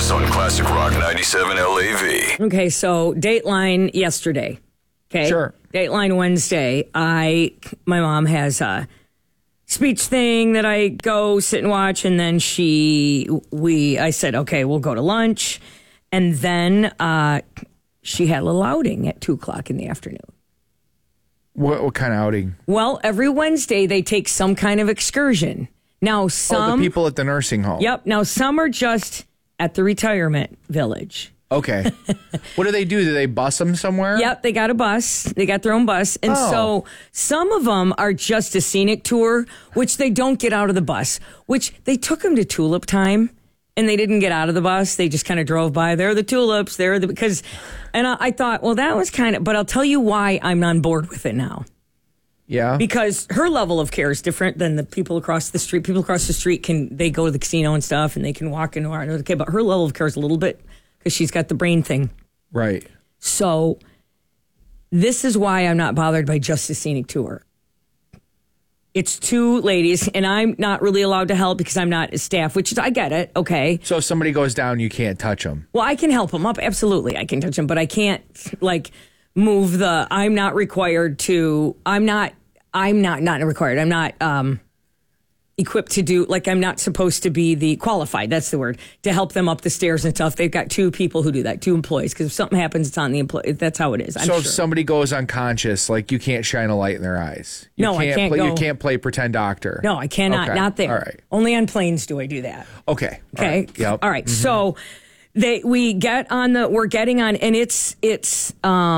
us on Classic Rock 97 LAV. Okay, so Dateline yesterday. Okay. Sure. Dateline Wednesday. My mom has a speech thing that I go sit and watch, and then I said, okay, we'll go to lunch. And then she had a little outing at 2:00 in the afternoon. What kind of outing? Well, every Wednesday they take some kind of excursion. Now some the people at the nursing home. Yep. Now some are just at the retirement village. Okay. What do? Do they bus them somewhere? Yep, they got a bus. They got their own bus. And so some of them are just a scenic tour, which they don't get out of the bus, which they took them to Tulip Time and they didn't get out of the bus. They just kind of drove by. There are the tulips. And I thought, well, that was but I'll tell you why I'm on board with it now. Yeah. Because her level of care is different than the people across the street. People across the street they go to the casino and stuff and they can walk into our, okay, but her level of care is a little bit, because she's got the brain thing. Right. So this is why I'm not bothered by just a scenic tour. It's two ladies, and I'm not really allowed to help because I'm not staff, which is, I get it, okay. So if somebody goes down, you can't touch them. Well, I can help them up, absolutely. I can touch them, but I can't, move I'm not required to, I'm not required. I'm not equipped to do, I'm not supposed to be the qualified, that's the word, to help them up the stairs and stuff. They've got two people who do that, two employees, because if something happens, it's on the employee. That's how it is. I'm so sure. If somebody goes unconscious, you can't shine a light in their eyes. I can't go. You can't play pretend doctor. No, I cannot. Okay. Not there. All right. Only on planes do I do that. Okay. Okay. All right. Yep. All right. Mm-hmm. So we're getting on, and it's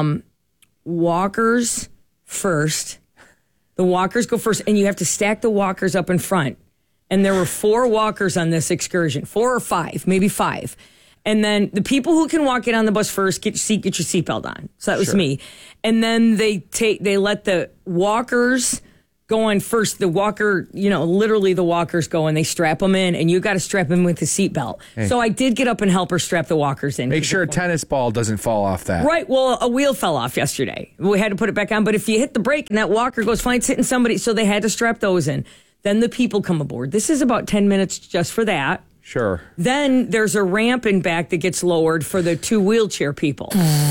walkers first. The walkers go first, and you have to stack the walkers up in front. And there were 4 walkers on this excursion, 4 or 5, maybe 5. And then the people who can walk in on the bus first, get your seatbelt on. So that was me. And then they let the walkers go on first. The walker, literally the walkers go and they strap them in, and you got to strap them with the seatbelt. Hey. So I did get up and help her strap the walkers in. Make sure a tennis ball doesn't fall off that. Right. Well, a wheel fell off yesterday. We had to put it back on. But if you hit the brake and that walker goes flying, it's hitting somebody. So they had to strap those in. Then the people come aboard. This is about 10 minutes just for that. Sure. Then there's a ramp in back that gets lowered for the 2 wheelchair people.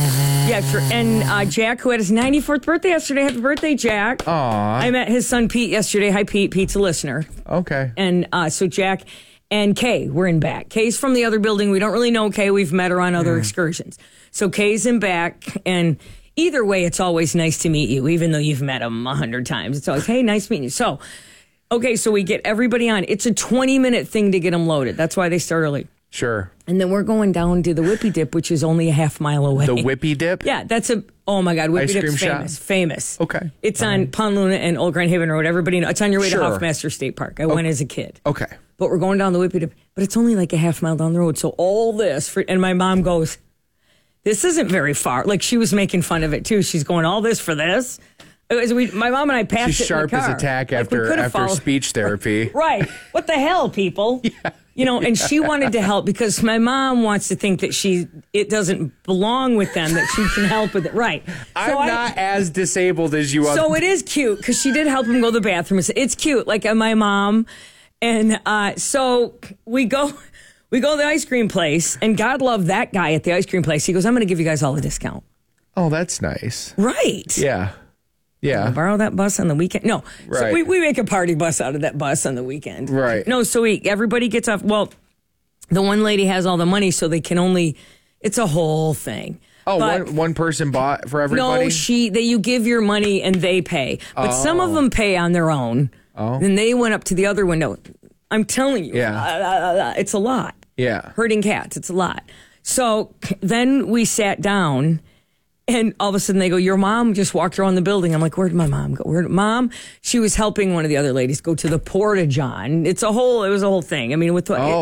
And Jack, who had his 94th birthday yesterday, happy birthday, Jack. Aw. I met his son Pete yesterday. Hi, Pete. Pete's a listener. Okay. And so Jack and Kay were in back. Kay's from the other building. We don't really know Kay. We've met her on other excursions. So Kay's in back, and either way, it's always nice to meet you, even though you've met him 100 times. It's always, hey, nice meeting you. So we get everybody on. It's a 20-minute thing to get them loaded. That's why they start early. Sure. And then we're going down to the Whippy Dip, which is only a half mile away. The Whippy Dip? Yeah, oh my God, Whippy Ice Dip's cream famous. shop? Famous. Okay. It's on Pond Luna and Old Grand Haven Road. Everybody knows. It's on your way to Hoffmaster State Park. I went as a kid. Okay. But we're going down the Whippy Dip. But it's only a half mile down the road. So all this, and my mom goes, this isn't very far. She was making fun of it too. She's going, all this for this? My mom and I passed She's it sharp in the car. as a tack after speech therapy. Right. What the hell, people? Yeah. And she wanted to help because my mom wants to think that it doesn't belong with them, that she can help with it. Right. I'm not as disabled as you are. So it is cute because she did help him go to the bathroom. It's cute, my mom. And so we go to the ice cream place, and God love that guy at the ice cream place. He goes, I'm going to give you guys all a discount. Oh, that's nice. Right. Yeah. Yeah. Borrow that bus on the weekend. No. Right. So we make a party bus out of that bus on the weekend. Right. No, so everybody gets off. Well, the one lady has all the money, so they can only, it's a whole thing. Oh, one person bought for everybody? No, you give your money and they pay. But some of them pay on their own. Oh. Then they went up to the other window. I'm telling you. Yeah. It's a lot. Yeah. Herding cats. It's a lot. So then we sat down. And all of a sudden they go, your mom just walked around the building. I'm like, where did my mom go? Mom? She was helping one of the other ladies go to the Porta-John. It was a whole thing. I mean,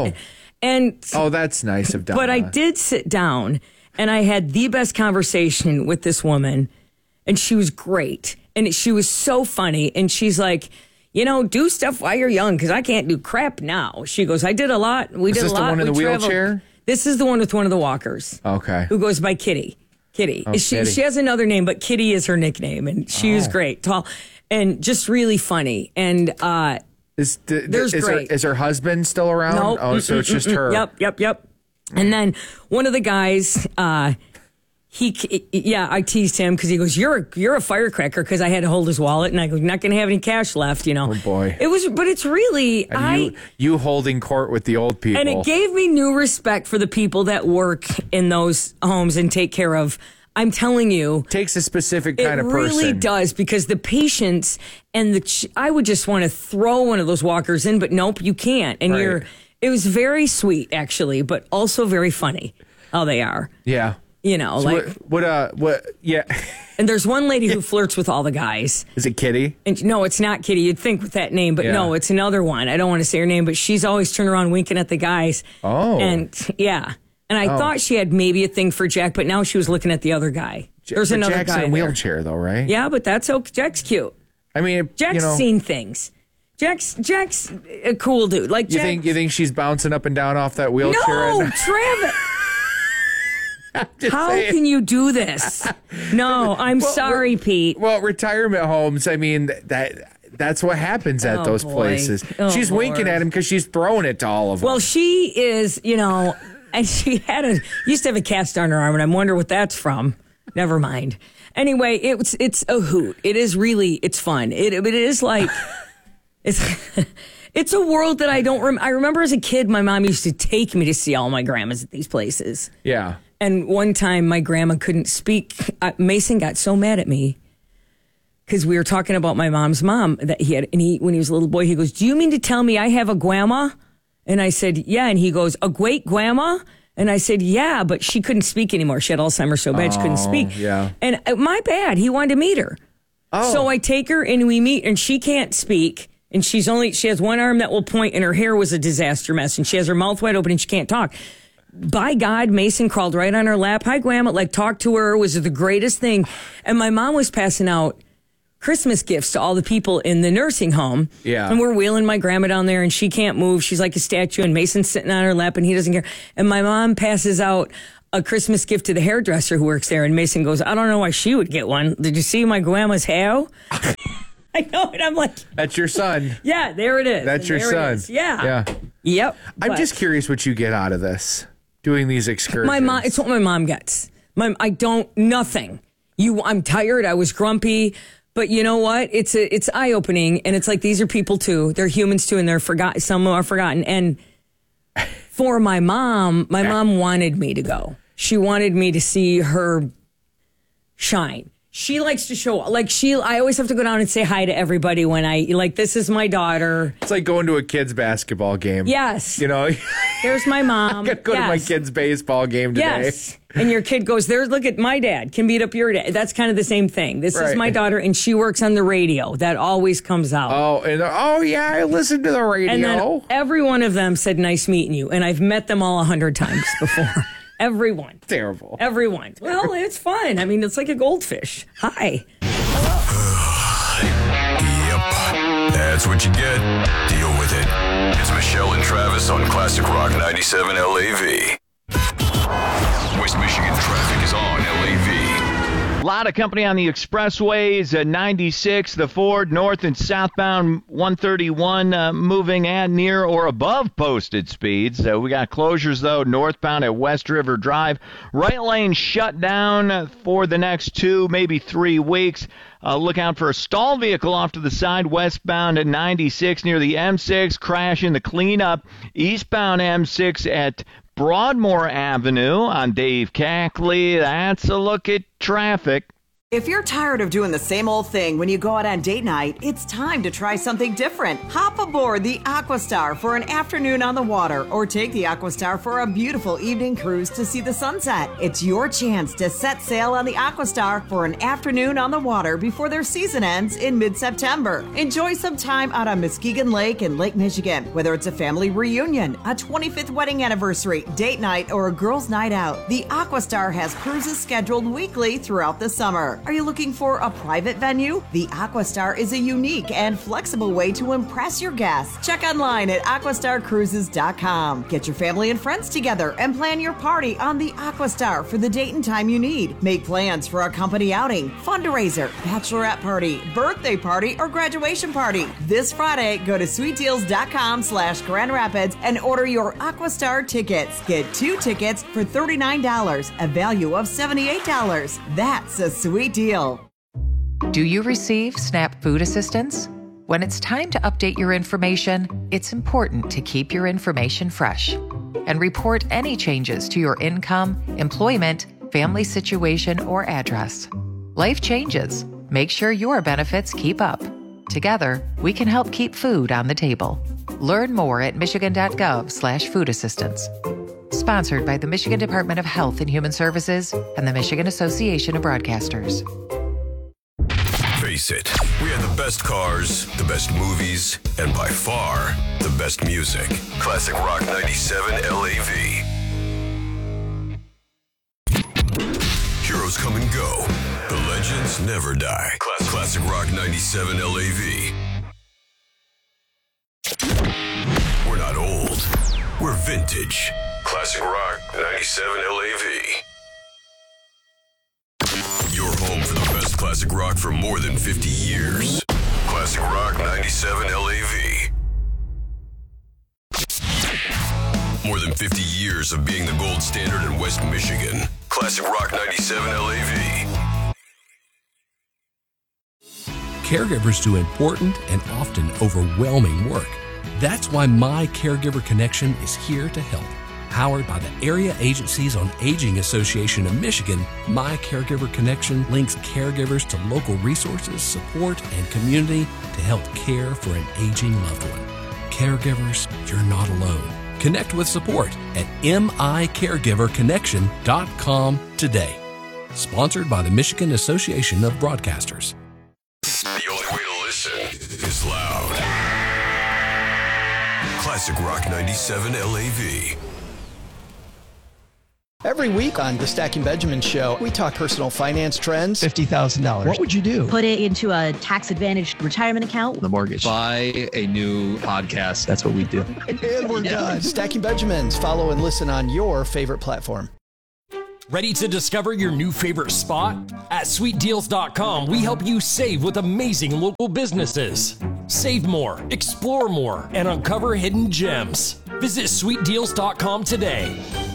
that's nice of Donna. But I did sit down and I had the best conversation with this woman, and she was great. And she was so funny. And she's like, do stuff while you're young, because I can't do crap now. She goes, I did a lot. We did a lot. Is this the one in the wheelchair? This is the one with one of the walkers. Okay. Who goes by Kitty. Kitty. Oh, Kitty. She has another name, but Kitty is her nickname, and she was great, tall, and just really funny. And is her husband still around? Nope. Oh, so it's just her. Yep. And then one of the guys, I teased him because he goes, "You're a firecracker," because I had to hold his wallet, and I go, "Not going to have any cash left," Oh boy, but it's really and you holding court with the old people, and it gave me new respect for the people that work in those homes and take care of. I'm telling you, takes a specific kind of person. It person. really does, because the patience and I would just want to throw one of those walkers in, but nope, you can't. And Right. it was very sweet, actually, but also very funny how they are. Yeah. You know, So like what? Yeah. And there's one lady who flirts with all the guys. Is it Kitty? And no, it's not Kitty. You'd think with that name, but Yeah. no, it's another one. I don't want to say her name, but she's always turning around winking at the guys. Oh. And yeah. And I thought she had maybe a thing for Jack, but now she was looking at the other guy. There's another Jack's guy in a there. wheelchair, though, right? Yeah, but that's okay. Jack's cute. I mean, Jack's seen things. Jack's a cool dude. Like You Jack, think she's bouncing up and down off that wheelchair? No, and- Travis. Just How saying. can you do this? No, I'm sorry, Pete. Well, retirement homes. I mean, that's what happens at Oh, those boy. places. Oh, She's winking Lord. at him because she's throwing it to all of them. Well, she is, and she used to have a cast on her arm, and I wonder what that's from. Never mind. Anyway, it's a hoot. It is really, it's fun. It is like, it's a world that I don't I remember as a kid, my mom used to take me to see all my grandmas at these places. yeah. And one time my grandma couldn't speak. Mason got so mad at me because we were talking about my mom's mom that he had, and when he was a little boy, he goes, "Do you mean to tell me I have a grandma?" And I said, "Yeah." And he goes, "A great grandma?" And I said, "Yeah, but she couldn't speak anymore. She had Alzheimer's so bad she couldn't speak." Yeah. And my bad. He wanted to meet her. Oh. So I take her and we meet, and she can't speak. And she has one arm that will point, and her hair was a disaster mess. And she has her mouth wide open and she can't talk. By God, Mason crawled right on her lap. "Hi, Grandma," like talked to her, was the greatest thing. And my mom was passing out Christmas gifts to all the people in the nursing home. Yeah. And we're wheeling my grandma down there, and she can't move. She's like a statue, and Mason's sitting on her lap, and he doesn't care. And my mom passes out a Christmas gift to the hairdresser who works there, and Mason goes, "I don't know why she would get one. Did you see my grandma's hair?" I know, and I'm like, That's your son. yeah, there it is. That's And your there it son. is. Yeah. Yeah. Yep. I'm But just curious what you get out of this, doing these excursions. my mom, it's what my mom gets. Nothing. I'm tired. I was grumpy. But you know what? It's eye-opening, and it's like these are people too. They're humans too, and they're forgotten. Some are forgotten. And for my mom wanted me to go. She wanted me to see her shine. She likes to show, I always have to go down and say hi to everybody when this is my daughter. It's like going to a kid's basketball game. Yes. You know, There's my mom. I could go to my kid's baseball game today. Yes. And your kid goes, look at my dad can beat up your dad. That's kind of the same thing. This is Right. my daughter, and she works on the radio. That always comes out. Oh yeah, I listen to the radio. And then every one of them said, "Nice meeting you." And I've met them all 100 times before. Everyone. Terrible. Everyone. Well, it's fun. I mean, it's like a goldfish. Hi. Yep. That's what you get. Deal with it. It's Michelle and Travis on Classic Rock 97 LAV. West Michigan traffic is on LAV. A lot of company on the expressways, 96, the Ford, north and southbound 131 moving at near or above posted speeds. We got closures, though, northbound at West River Drive. Right lane shut down for the next 2, maybe 3 weeks. Look out for a stalled vehicle off to the side, westbound at 96 near the M6. Crash in the cleanup. Eastbound M6 at Broadmoor Avenue on Dave Cackley. That's a look at traffic. If you're tired of doing the same old thing when you go out on date night, it's time to try something different. Hop aboard the Aquastar for an afternoon on the water, or take the Aquastar for a beautiful evening cruise to see the sunset. It's your chance to set sail on the Aquastar for an afternoon on the water before their season ends in mid-September. Enjoy some time out on Muskegon Lake in Lake Michigan, whether it's a family reunion, a 25th wedding anniversary, date night, or a girls' night out. The Aquastar has cruises scheduled weekly throughout the summer. Are you looking for a private venue? The Aquastar is a unique and flexible way to impress your guests. Check online at aquastarcruises.com. Get your family and friends together and plan your party on the Aquastar for the date and time you need. Make plans for a company outing, fundraiser, bachelorette party, birthday party, or graduation party. This Friday, go to sweetdeals.com/Grand Rapids and order your Aquastar tickets. Get 2 tickets for $39, a value of $78. That's a sweet deal. Do you receive SNAP food assistance? When it's time to update your information, it's important to keep your information fresh and report any changes to your income, employment, family situation, or address. Life changes. Make sure your benefits keep up. Together, we can help keep food on the table. Learn more at michigan.gov/food assistance. Sponsored by the Michigan Department of Health and Human Services and the Michigan Association of Broadcasters. Face it, we have the best cars, the best movies, and by far, the best music. Classic Rock 97 LAV. Heroes come and go. The legends never die. Classic Rock 97 LAV. We're not old. We're vintage. Classic Rock 97 LAV. Your home for the best classic rock for more than 50 years. Classic Rock 97 LAV. More than 50 years of being the gold standard in West Michigan. Classic Rock 97 LAV. Caregivers do important and often overwhelming work. That's why My Caregiver Connection is here to help. Powered by the Area Agencies on Aging Association of Michigan, My Caregiver Connection links caregivers to local resources, support, and community to help care for an aging loved one. Caregivers, you're not alone. Connect with support at micaregiverconnection.com today. Sponsored by the Michigan Association of Broadcasters. The only way to listen is loud. Classic Rock 97 LAV. Every week on the Stacking Benjamin Show, we talk personal finance trends. $50,000. What would you do? Put it into a tax-advantaged retirement account. The mortgage. Buy a new podcast. That's what we do. And we're done. Stacking Benjamins. Follow and listen on your favorite platform. Ready to discover your new favorite spot? At sweetdeals.com, we help you save with amazing local businesses. Save more, explore more, and uncover hidden gems. Visit sweetdeals.com today.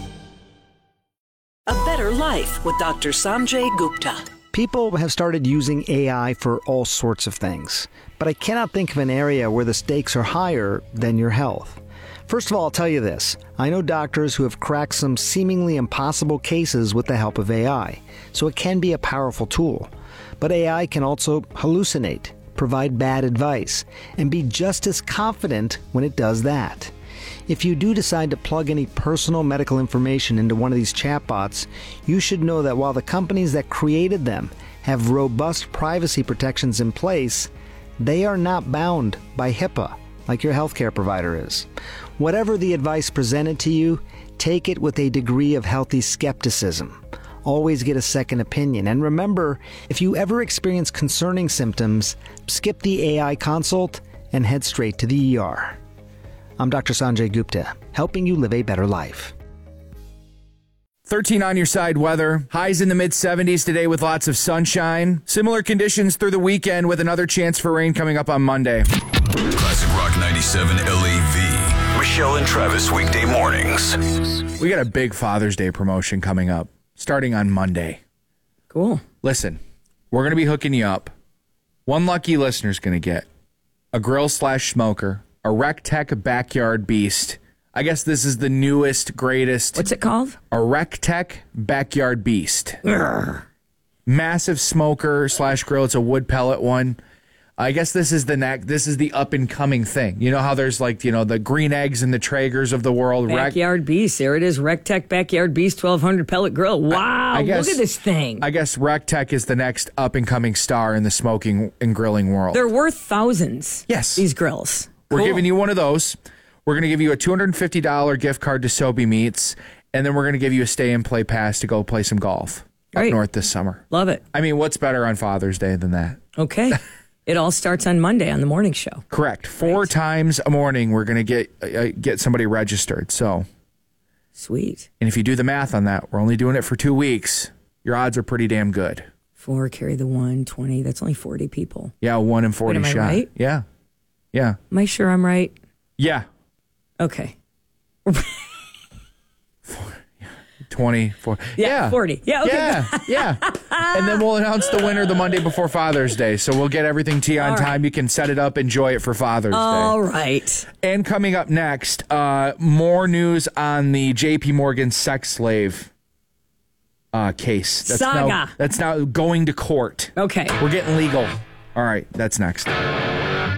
A Better Life with Dr. Sanjay Gupta. People have started using AI for all sorts of things, but I cannot think of an area where the stakes are higher than your health. First of all, I'll tell you this. I know doctors who have cracked some seemingly impossible cases with the help of AI, so it can be a powerful tool. But AI can also hallucinate, provide bad advice, and be just as confident when it does that. If you do decide to plug any personal medical information into one of these chatbots, you should know that while the companies that created them have robust privacy protections in place, they are not bound by HIPAA like your healthcare provider is. Whatever the advice presented to you, take it with a degree of healthy skepticism. Always get a second opinion. And remember, if you ever experience concerning symptoms, skip the AI consult and head straight to the ER. I'm Dr. Sanjay Gupta, helping you live a better life. 13 on your side weather. Highs in the mid-70s today with lots of sunshine. Similar conditions through the weekend with another chance for rain coming up on Monday. Classic Rock 97 LAV. Michelle and Travis weekday mornings. We got a big Father's Day promotion coming up starting on Monday. Cool. Listen, we're going to be hooking you up. One lucky listener's going to get a grill/smoker, a RecTech Backyard Beast. I guess this is the newest, greatest. What's it called? A RecTech Backyard Beast. Urgh. Massive smoker/grill. It's a wood pellet one. I guess this is the up and coming thing. You know how there's the Green Eggs and the Traegers of the world. Backyard Beast. There it is. RecTech Backyard Beast 1200 pellet grill. Wow. Look at this thing. I guess RecTech is the next up and coming star in the smoking and grilling world. They're worth thousands. Yes. These grills. We're Cool. giving you one of those. We're going to give you a $250 gift card to Sobe Meats, and then we're going to give you a stay and play pass to go play some golf. Great. up north this summer. Love it. I mean, what's better on Father's Day than that? Okay. It all starts on Monday on the morning show. Correct. 4 times a morning, we're going to get somebody registered. So sweet. And if you do the math on that, we're only doing it for 2 weeks. Your odds are pretty damn good. 4, carry the 1, 20. That's only 40 people. Yeah, 1 in 40 Wait, am shot. I right? Yeah. Yeah. Am I sure I'm right? Yeah. Okay. 24. Yeah, 40. Yeah, okay. Yeah. And then we'll announce the winner the Monday before Father's Day. So we'll get everything to you on time. You can set it up, enjoy it for Father's Day. All right. And coming up next, more news on the JP Morgan sex slave case. Saga. That's now going to court. Okay. We're getting legal. All right, that's next.